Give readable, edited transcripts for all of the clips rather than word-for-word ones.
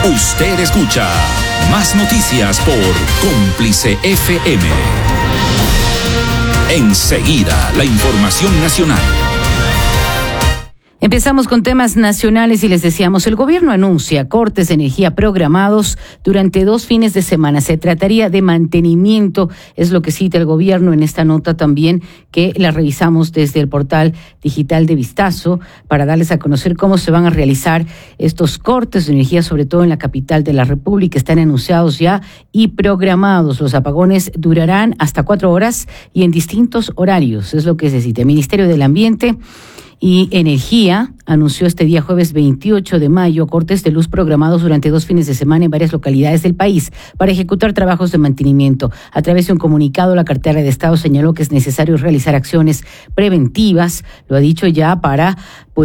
Usted escucha Más Noticias por Cómplice FM. Enseguida, la información nacional. Empezamos con temas nacionales y les decíamos, el gobierno anuncia cortes de energía programados durante 2 fines de semana. Se trataría de mantenimiento, es lo que cita el gobierno en esta nota también, que la revisamos desde el portal digital de Vistazo para darles a conocer cómo se van a realizar estos cortes de energía, sobre todo en la capital de la República. Están anunciados ya y programados. Los apagones durarán hasta 4 horas y en distintos horarios, es lo que se cita. El Ministerio del Ambiente y Energía anunció este día jueves 28 de mayo cortes de luz programados durante 2 fines de semana en varias localidades del país para ejecutar trabajos de mantenimiento. A través de un comunicado, la cartera de Estado señaló que es necesario realizar acciones preventivas, lo ha dicho ya, para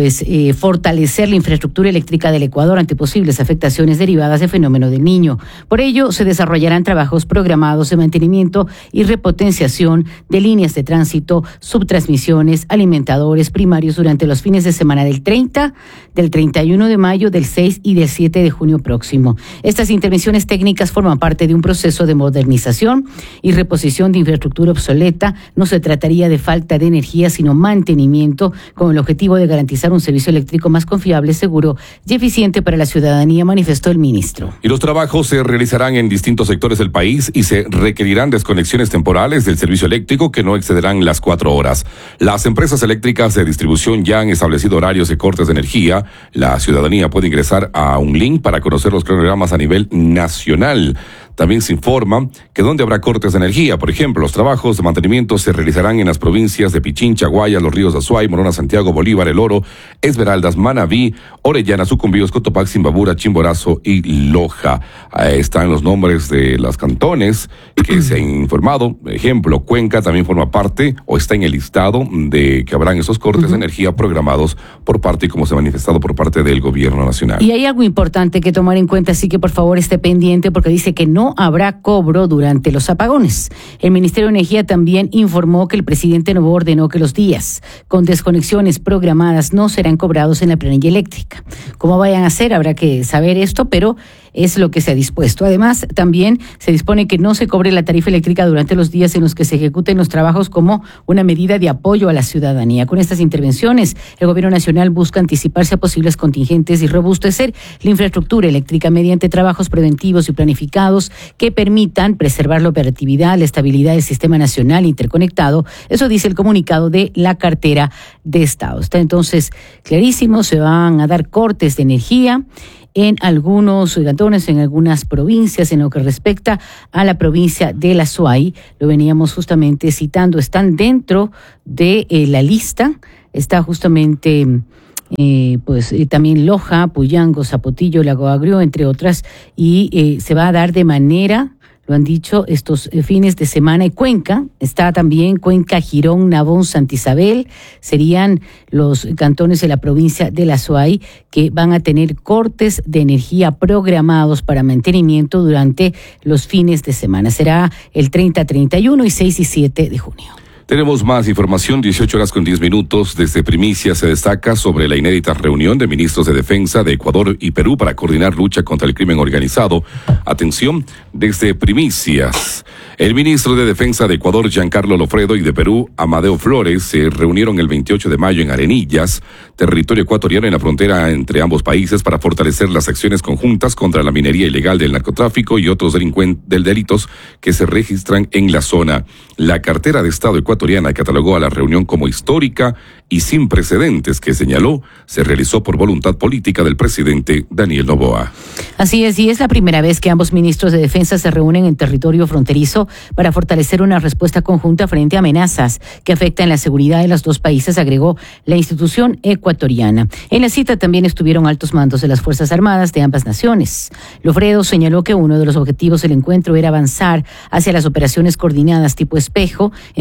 fortalecer la infraestructura eléctrica del Ecuador ante posibles afectaciones derivadas del fenómeno del Niño. Por ello, se desarrollarán trabajos programados de mantenimiento y repotenciación de líneas de tránsito, subtransmisiones, alimentadores primarios durante los fines de semana del 30, del 31 de mayo, del 6 y del 7 de junio próximo. Estas intervenciones técnicas forman parte de un proceso de modernización y reposición de infraestructura obsoleta. No se trataría de falta de energía, sino mantenimiento, con el objetivo de garantizar un servicio eléctrico más confiable, seguro y eficiente para la ciudadanía, manifestó el ministro. Y los trabajos se realizarán en distintos sectores del país y se requerirán desconexiones temporales del servicio eléctrico que no excederán las 4 horas. Las empresas eléctricas de distribución ya han establecido horarios de cortes de energía. La ciudadanía puede ingresar a un link para conocer los cronogramas a nivel nacional. También se informa que donde habrá cortes de energía, por ejemplo, los trabajos de mantenimiento se realizarán en las provincias de Pichincha, Guayas, Los Ríos de Azuay, Morona, Santiago, Bolívar, El Oro, Esmeraldas, Manabí, Orellana, Sucumbíos, Cotopaxi, Zimbabura, Chimborazo y Loja. Ahí están los nombres de los cantones que se han informado. Ejemplo, Cuenca también forma parte o está en el listado de que habrán esos cortes de energía programados por parte, como se ha manifestado, por parte del gobierno nacional. Y hay algo importante que tomar en cuenta, así que por favor esté pendiente, porque dice que no habrá cobro durante los apagones. El Ministerio de Energía también informó que el presidente Noboa ordenó que los días con desconexiones programadas no serán cobrados en la planilla eléctrica. ¿Cómo vayan a hacer? Habrá que saber esto, pero es lo que se ha dispuesto. Además, también se dispone que no se cobre la tarifa eléctrica durante los días en los que se ejecuten los trabajos como una medida de apoyo a la ciudadanía. Con estas intervenciones, el Gobierno Nacional busca anticiparse a posibles contingentes y robustecer la infraestructura eléctrica mediante trabajos preventivos y planificados que permitan preservar la operatividad, la estabilidad del sistema nacional interconectado. Eso dice el comunicado de la cartera de Estado. Está entonces clarísimo, se van a dar cortes de energía en algunos cantones, en algunas provincias. En lo que respecta a la provincia de la Azuay, lo veníamos justamente citando, están dentro de la lista, está justamente también Loja, Puyango, Zapotillo, Lago Agrio, entre otras, y se va a dar de manera, lo han dicho, estos fines de semana. Y Cuenca, está también Cuenca, Girón, Nabón, Santa Isabel, serían los cantones de la provincia de la Azuay que van a tener cortes de energía programados para mantenimiento durante los fines de semana. Será el 30, 31 y 6 y 7 de junio. Tenemos más información, 18:10. Desde Primicia se destaca sobre la inédita reunión de ministros de Defensa de Ecuador y Perú para coordinar lucha contra el crimen organizado. Atención, desde Primicias. El ministro de Defensa de Ecuador, Giancarlo Lofredo, y de Perú, Amadeo Flores, se reunieron el 28 de mayo en Arenillas, territorio ecuatoriano en la frontera entre ambos países, para fortalecer las acciones conjuntas contra la minería ilegal, del narcotráfico y otros delitos que se registran en la zona. La cartera de Estado ecuatoriana catalogó a la reunión como histórica y sin precedentes, que señaló se realizó por voluntad política del presidente Daniel Noboa. Así es, y es la primera vez que ambos ministros de Defensa se reúnen en territorio fronterizo para fortalecer una respuesta conjunta frente a amenazas que afectan la seguridad de los dos países, agregó la institución ecuatoriana. En la cita también estuvieron altos mandos de las Fuerzas Armadas de ambas naciones. Lofredo señaló que uno de los objetivos del encuentro era avanzar hacia las operaciones coordinadas tipo espejo entre ambas fuerzas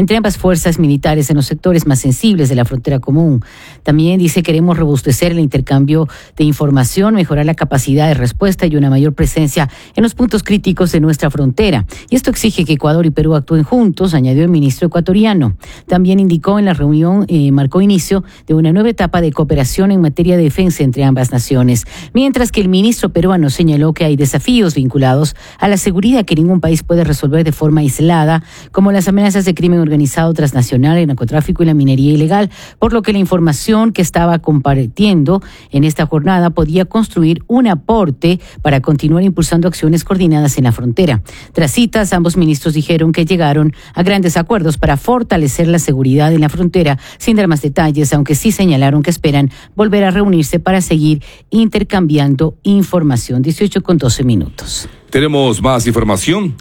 fuerzas militares en los sectores más sensibles de la frontera común. También dice: queremos robustecer el intercambio de información, mejorar la capacidad de respuesta y una mayor presencia en los puntos críticos de nuestra frontera. Y esto exige que Ecuador y Perú actúen juntos, añadió el ministro ecuatoriano. También indicó en la reunión marcó inicio de una nueva etapa de cooperación en materia de defensa entre ambas naciones, mientras que el ministro peruano señaló que hay desafíos vinculados a la seguridad que ningún país puede resolver de forma aislada, como las amenazas de crimen organizado transnacional, el narcotráfico y la minería ilegal, por lo que la información que estaba compartiendo en esta jornada podía construir un aporte para continuar impulsando acciones coordinadas en la frontera. Tras citas, ambos ministros dijeron que llegaron a grandes acuerdos para fortalecer la seguridad en la frontera, sin dar más detalles, aunque sí señalaron que esperan volver a reunirse para seguir intercambiando información. 18:12. Tenemos más información,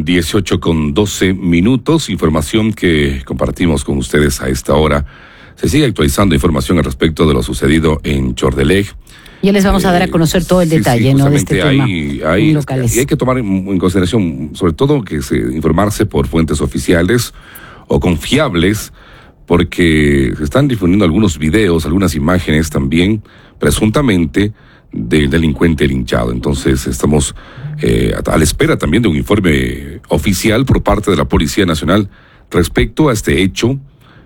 18:12, información que compartimos con ustedes a esta hora. Se sigue actualizando información al respecto de lo sucedido en Chordelej. Ya les vamos a dar a conocer todo el detalle, ¿no?, de este tema. Y hay que tomar en consideración, sobre todo, que informarse por fuentes oficiales o confiables, porque se están difundiendo algunos videos, algunas imágenes también, presuntamente, del delincuente linchado. Entonces estamos a la espera también de un informe oficial por parte de la Policía Nacional respecto a este hecho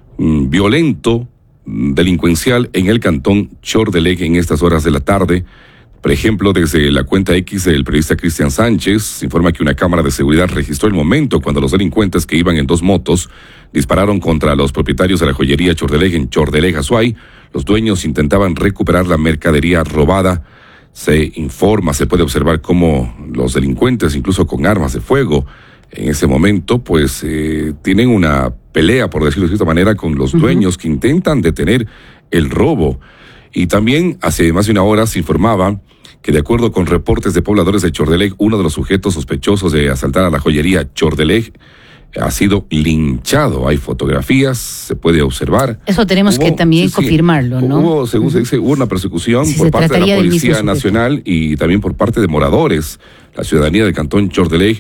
violento, delincuencial en el cantón Chordelej en estas horas de la tarde. Por ejemplo, desde la cuenta X del periodista Cristian Sánchez, se informa que una cámara de seguridad registró el momento cuando los delincuentes que iban en 2 motos dispararon contra los propietarios de la joyería Chordelej en Chordelej, Azuay. Los dueños intentaban recuperar la mercadería robada. Se informa, se puede observar cómo los delincuentes, incluso con armas de fuego, en ese momento, pues tienen una pelea, por decirlo de cierta manera, con los dueños que intentan detener el robo. Y también hace más de una hora se informaba que, de acuerdo con reportes de pobladores de Chordelej, uno de los sujetos sospechosos de asaltar a la joyería Chordelej ha sido linchado. Hay fotografías, se puede observar. Eso tenemos que también confirmarlo, ¿no? Según se dice, hubo una persecución por parte de la Policía Nacional y también por parte de moradores. La ciudadanía del cantón Chordelej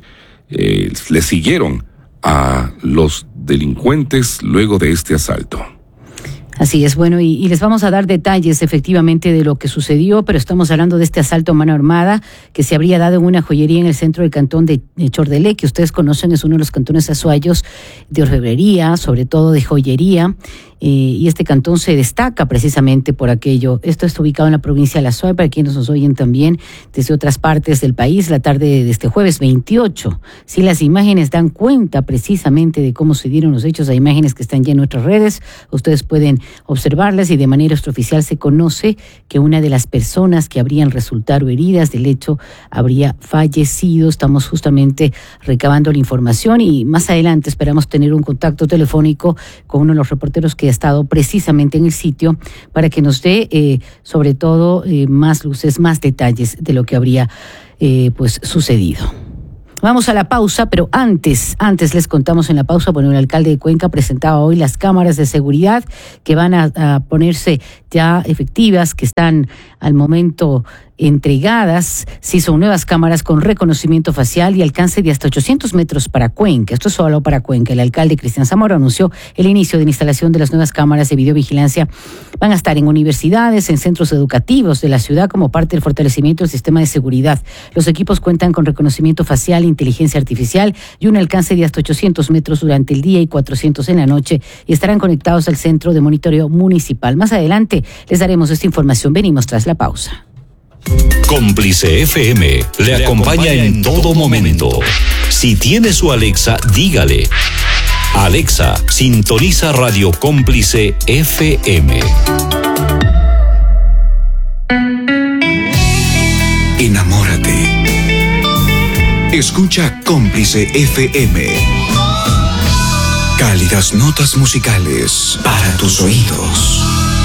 le siguieron a los delincuentes luego de este asalto. Así es, bueno, y les vamos a dar detalles efectivamente de lo que sucedió, pero estamos hablando de este asalto a mano armada que se habría dado en una joyería en el centro del cantón de Chordelej, que ustedes conocen, es uno de los cantones azuayos de orfebrería, sobre todo de joyería, y este cantón se destaca precisamente por aquello. Esto está ubicado en la provincia de La Azuay, para quienes nos oyen también desde otras partes del país, la tarde de este jueves 28. Si las imágenes dan cuenta precisamente de cómo se dieron los hechos, hay imágenes que están ya en nuestras redes, ustedes pueden observarlas, y de manera extraoficial se conoce que una de las personas que habrían resultado heridas del hecho habría fallecido. Estamos justamente recabando la información y más adelante esperamos tener un contacto telefónico con uno de los reporteros que ha estado precisamente en el sitio para que nos dé sobre todo más luces, más detalles de lo que habría pues sucedido. Vamos a la pausa, pero antes les contamos en la pausa, bueno, el alcalde de Cuenca presentaba hoy las cámaras de seguridad que van a ponerse ya efectivas, que están al momento entregadas. Sí, son nuevas cámaras con reconocimiento facial y alcance de hasta 800 metros para Cuenca. Esto es solo para Cuenca. El alcalde Cristian Zamora anunció el inicio de la instalación de las nuevas cámaras de videovigilancia. Van a estar en universidades, en centros educativos de la ciudad como parte del fortalecimiento del sistema de seguridad. Los equipos cuentan con reconocimiento facial, inteligencia artificial y un alcance de hasta 800 metros durante el día y 400 en la noche, y estarán conectados al centro de monitoreo municipal. Más adelante les daremos esta información. Venimos tras la pausa. Cómplice FM le acompaña en todo momento. Si tiene su Alexa, dígale: Alexa, sintoniza Radio Cómplice FM. Enamórate. Escucha Cómplice FM. Cálidas notas musicales para tus oídos.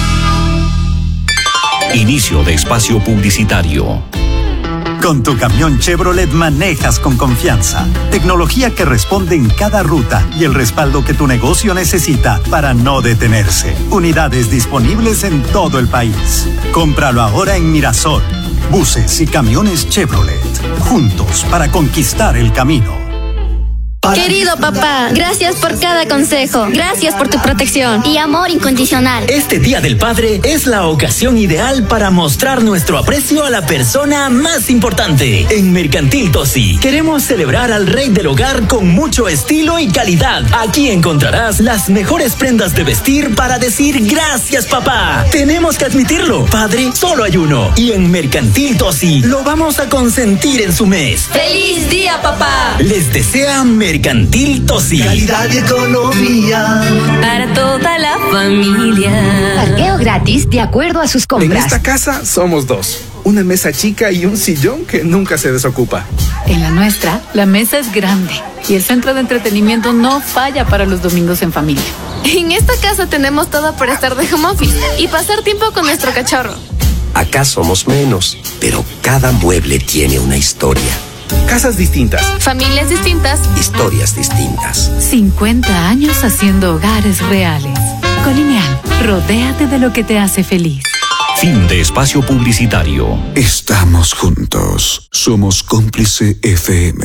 Inicio de espacio publicitario. Con tu camión Chevrolet manejas con confianza, tecnología que responde en cada ruta y el respaldo que tu negocio necesita para no detenerse. Unidades disponibles en todo el país. Cómpralo ahora en Mirasol. Buses y camiones Chevrolet, juntos para conquistar el camino. Querido papá, gracias por cada consejo. Gracias por tu protección y amor incondicional. Este Día del Padre es la ocasión ideal para mostrar nuestro aprecio a la persona más importante. En Mercantil Tosi queremos celebrar al rey del hogar con mucho estilo y calidad. Aquí encontrarás las mejores prendas de vestir para decir gracias, papá. Tenemos que admitirlo, padre solo hay uno. Y en Mercantil Tosi lo vamos a consentir en su mes. ¡Feliz día, papá! Les desea Mercantil Tosi. Calidad y economía para toda la familia. Parqueo gratis de acuerdo a sus compras. En esta casa somos dos. Una mesa chica y un sillón que nunca se desocupa. En la nuestra, la mesa es grande y el centro de entretenimiento no falla para los domingos en familia. En esta casa tenemos todo para estar de home office y pasar tiempo con nuestro cachorro. Acá somos menos, pero cada mueble tiene una historia. Casas distintas. Familias distintas. Historias distintas. 50 años haciendo hogares reales. Colineal, rodéate de lo que te hace feliz. Fin de espacio publicitario. Estamos juntos. Somos Cómplice FM.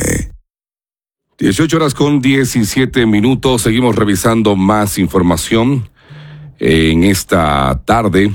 18:17. Seguimos revisando más información en esta tarde.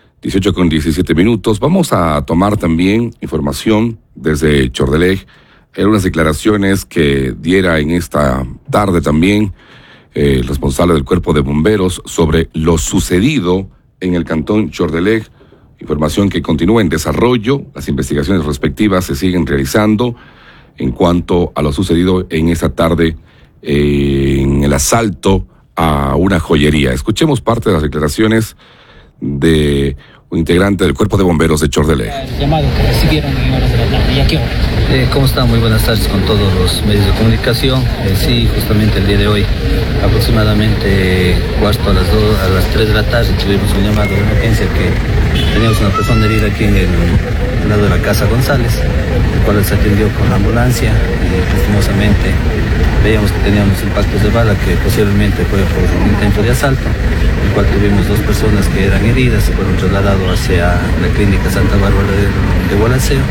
18:17. Vamos a tomar también información desde Chordelej. Eran unas declaraciones que diera en esta tarde también el responsable del Cuerpo de Bomberos sobre lo sucedido en el cantón Chordelej. Información que continúa en desarrollo. Las investigaciones respectivas se siguen realizando en cuanto a lo sucedido en esta tarde en el asalto a una joyería. Escuchemos parte de las declaraciones de un integrante del Cuerpo de Bomberos de Chordelej. El llamado que recibieron en horas de la tarde, ¿y a qué hora? ¿Cómo están? Muy buenas tardes con todos los medios de comunicación. Sí, justamente el día de hoy, aproximadamente cuarto a las 3 de la tarde, tuvimos un llamado de emergencia que teníamos una persona herida aquí en el lado de la Casa González, el cual se atendió con la ambulancia y lastimosamente veíamos que teníamos impactos de bala que posiblemente fue por un intento de asalto, en el cual tuvimos 2 personas que eran heridas y fueron trasladados hacia la clínica Santa Bárbara de Gualaceo.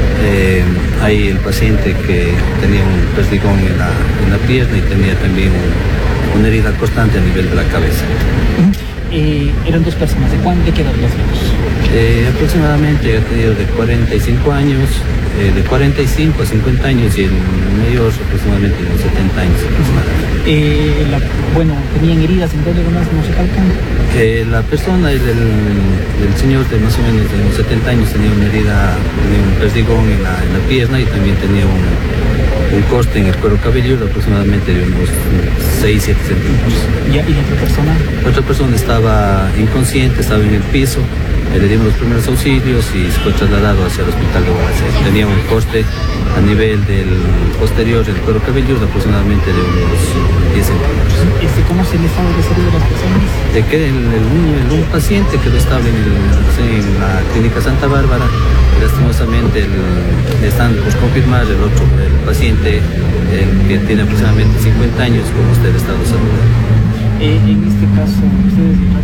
Hay el paciente que tenía un perdigón en la pierna y tenía también una herida constante a nivel de la cabeza. Eran 2 personas. ¿De qué edad los vimos? Aproximadamente ha tenido de 45 años, de 45 a 50 años y el mayor aproximadamente unos 70 años aproximadamente. ¿Tenían heridas en dónde más no se calcan? La persona del señor de más o menos de unos 70 años tenía una herida, tenía un perdigón en la pierna y también tenía un corte en el cuero cabelludo aproximadamente de unos 6-7 centímetros. ¿Y la otra persona? La otra persona estaba inconsciente, estaba en el piso. Le dimos los primeros auxilios y fue trasladado hacia el hospital de Guadalajara. Tenía un corte a nivel del posterior del cuero cabelludo aproximadamente de unos 10 centímetros. ¿Cómo se le estado de salud de las personas? De que un paciente quedó estable en la clínica Santa Bárbara y lastimosamente le están por confirmar el paciente que tiene aproximadamente 50 años con usted estado saludable. En este caso, ustedes